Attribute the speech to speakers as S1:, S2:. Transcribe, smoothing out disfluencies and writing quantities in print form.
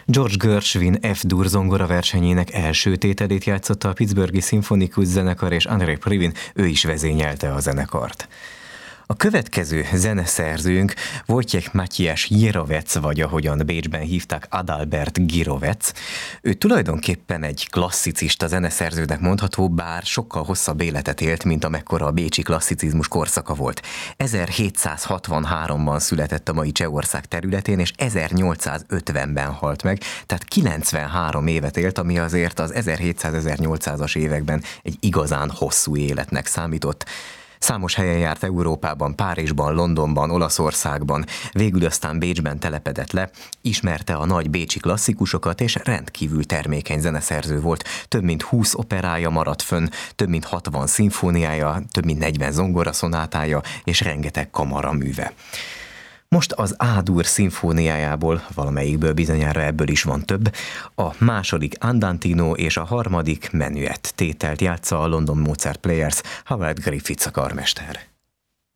S1: George Gershwin F-dur zongoraversenyének első tételét játszotta a Pittsburghi Szimfonikus Zenekar, és Andrei Previn, ő is vezényelte a zenekart. A következő zeneszerzőnk Wojciech Matyjas Jirovec, vagy ahogyan Bécsben hívták, Adalbert Girovec. Ő tulajdonképpen egy klasszicista zeneszerzőnek mondható, bár sokkal hosszabb életet élt, mint amekkora a bécsi klasszicizmus korszaka volt. 1763-ban született a mai Csehország területén, és 1850-ben halt meg, tehát 93 évet élt, ami azért az 1700-1800-as években egy igazán hosszú életnek számított. Számos helyen járt Európában, Párizsban, Londonban, Olaszországban, végül aztán Bécsben telepedett le, ismerte a nagy bécsi klasszikusokat, és rendkívül termékeny zeneszerző volt. Több mint 20 operája maradt fönn, több mint 60 szimfóniája, több mint 40 zongoraszonátája, és rengeteg kamaraműve. Most az A-dur szimfóniájából, valamelyikből bizonyára ebből is van több, a második Andantino és a harmadik Menuett tételt játsza a London Mozart Players, Howard Griffiths a karmester.